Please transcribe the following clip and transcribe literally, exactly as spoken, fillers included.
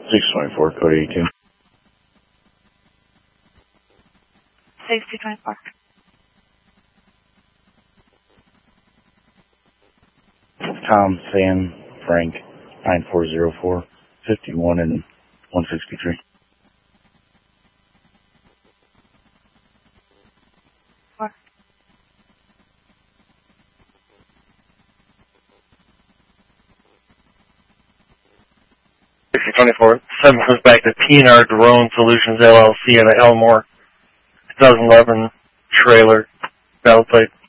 six twenty-four, code eighty-two. six two twenty-four. Tom, Sam, Frank, nine four zero four, fifty-one and one sixty-three. Four. six twenty-four, seven comes back to P and R Drone Solutions, L L C, and an Elmore two thousand eleven trailer, battle plate.